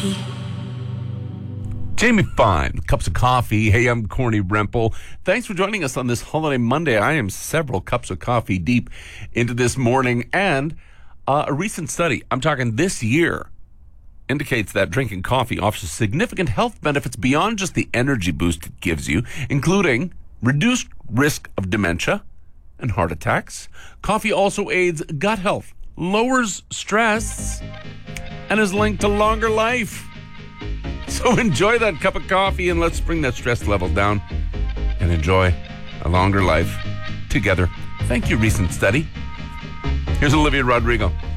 Jamie Fine, Cups of Coffee. Hey, I'm Corny Rempel. Thanks for joining us on this holiday Monday. I am several cups of coffee deep into this morning. And a recent study, I'm talking this year, indicates that drinking coffee offers significant health benefits beyond just the energy boost it gives you, including reduced risk of dementia and heart attacks. Coffee also aids gut health, lowers stress, and is linked to longer life. So enjoy that cup of coffee and let's bring that stress level down and enjoy a longer life together. Thank you, recent study. Here's Olivia Rodrigo.